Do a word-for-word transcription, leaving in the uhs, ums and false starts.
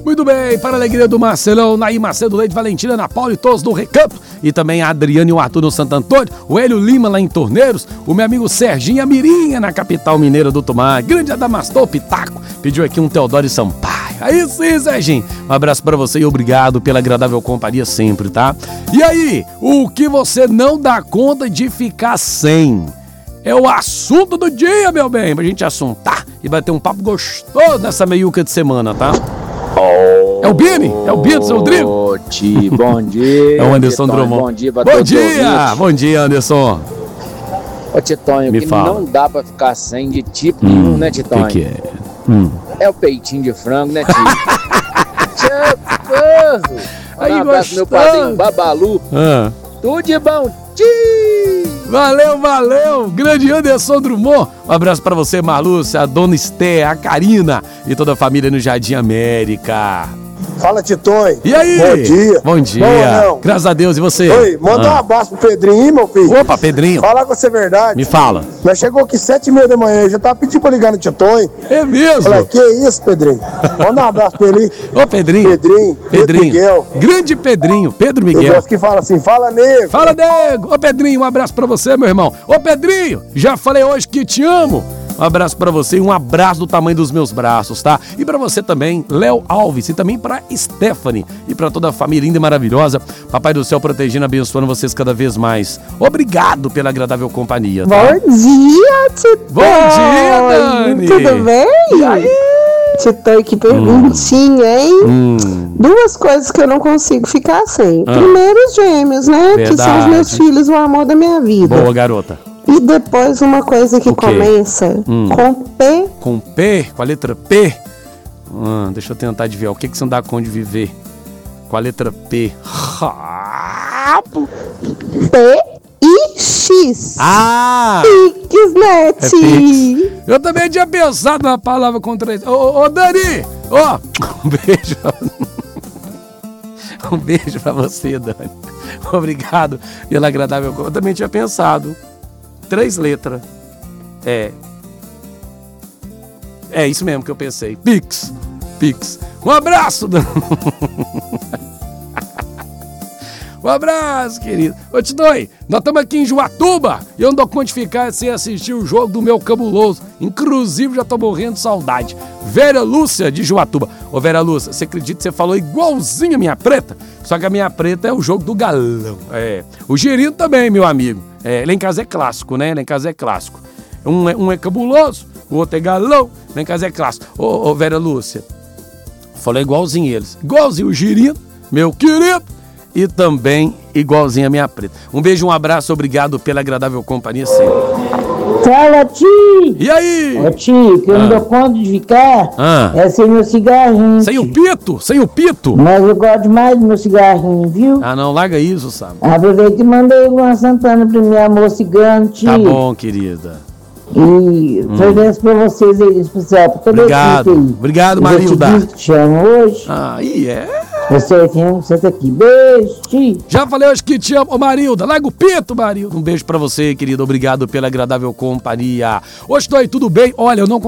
Muito bem, para a alegria do Marcelão, Nair Macedo Leite, Valentina, Ana Paula e todos do Recanto. E também a Adriane e o Arthur no Santo Antônio, o Hélio Lima lá em Torneiros, o meu amigo Serginho e a Mirinha na capital mineira do Tomar, grande Adamastor Pitaco, pediu aqui um Teodoro Sampaio. Aí sim, Serginho, um abraço para você e obrigado pela agradável companhia sempre, tá? E aí, o que você não dá conta de ficar sem? É o assunto do dia, meu bem, pra gente assuntar e bater um papo gostoso nessa meiuca de semana, tá? Oh, é o Bini? É o Bini do seu Rodrigo? Ti, bom dia. É o Anderson Titonho, Drummond. Bom dia, bom dia, bom dia, Anderson. Ô, Titonho, Me que fala. não dá pra ficar sem de tipo Hum, nenhum, né, Titonho? O que, que é? Hum. É o peitinho de frango, né, tio? Socorro! Aí, Um abraço, meu gostoso. padrinho Babalu. Ah. Tudo de bom, tio! Valeu, valeu! Grande Anderson Drummond. Um abraço pra você, Marlúcia, a dona Esté, a Karina e toda a família no Jardim América. Fala, Titonho. E aí? Bom dia. Bom dia. Bom, não. Graças a Deus. E você? Oi, manda Ah. um abraço pro Pedrinho aí, meu filho. Opa, Pedrinho. Falar com você a verdade. Me fala. Nós chegou aqui sete e meia da manhã, já tava pedindo pra ligar no Titonho. É mesmo? Falei, que isso, Pedrinho? Manda um abraço pra ele. Ô, Pedrinho. Pedrinho. Pedrinho. Miguel. Grande Pedrinho. Pedro Eu Miguel. gosto que fala assim, fala nego. Fala, nego. Ô, Pedrinho, um abraço pra você, meu irmão. Ô, Pedrinho, já falei hoje que te amo. Um abraço pra você e um abraço do tamanho dos meus braços, tá? E pra você também, Léo Alves, e também pra Stephanie e pra toda a família linda e maravilhosa. Papai do céu protegendo, abençoando vocês cada vez mais. Obrigado pela agradável companhia, tá? Bom dia, Titão! Bom dia, Dani! Tudo bem? E aí? Titão, que perguntinha, hein? Hum. Duas coisas que eu não consigo ficar sem. Ah. Primeiro, os gêmeos, né? Que são os meus Verdade. filhos, o amor da minha vida. Boa, garota. E depois uma coisa que O quê? começa Hum. com P. Com P, com a letra P. Ah, deixa eu tentar adivinhar. O que, que você não dá conta de viver? Com a letra P. Rabo. P e X. Ah! Pix, né, É Ti? Pix. Eu também tinha pensado na palavra com três. Ô, ô, ô Dani! Ó, um beijo. Um beijo pra você, Dani. Obrigado pela agradável. Eu também tinha pensado. Três letras. É. É isso mesmo que eu pensei. Pix. Pix. Um abraço, Dani. Um abraço, querido. Ô, Tidoi, nós estamos aqui em Juatuba e eu não dou conta de ficar sem assistir o jogo do meu cabuloso. Inclusive, já tô morrendo de saudade. Vera Lúcia, de Juatuba. Ô, Vera Lúcia, você acredita que você falou igualzinho a minha preta? Só que a minha preta é o jogo do galão. É. O Girino também, meu amigo. É, lá em casa é clássico, né? Lá em casa é clássico. Um é, um é cabuloso, o outro é galão. Lá em casa é clássico. Ô, ô Vera Lúcia, falou igualzinho eles. Igualzinho o Girino, meu querido. E também igualzinho a minha preta. Um beijo, um abraço, obrigado pela agradável companhia sempre. Fala, Ti! E aí? Ô, Ti, que eu Ah. não dou conta de ficar Ah. é sem meu cigarrinho. Sem o Ti. pito? Sem o pito? Mas eu gosto demais do meu cigarrinho, viu? Ah, não, larga isso, sabe? Aproveita e mandei uma Santana pro meu amor cigano, Ti. Tá bom, querida. E ofereço pra vocês aí, especial pra toda a Obrigado. equipe aí. Obrigado, Eu já te Marilda. disse que te chamo hoje. Aí é. Você tem você tá aqui. Beijo, Ti. Já falei hoje que te amo. Ô, Marilda, larga o pito, Marilda. Um beijo pra você, querido. Obrigado pela agradável companhia. Hoje tô aí, tudo bem? Olha, eu não